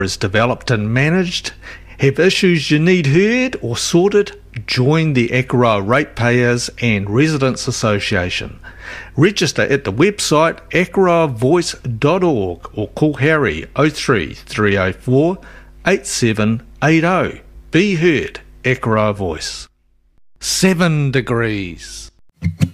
is developed and managed. Have issues you need heard or sorted? Join the Akaroa Ratepayers and Residents Association. Register at the website akaroavoice.org or call Harry 03 304 8780. Be heard, Akaroa Voice. 7 degrees.